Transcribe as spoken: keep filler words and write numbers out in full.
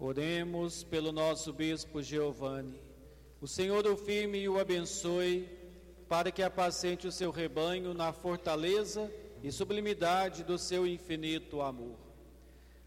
Oremos pelo nosso bispo Giovanni. O Senhor o firme e o abençoe, para que apacente o seu rebanho na fortaleza e sublimidade do seu infinito amor.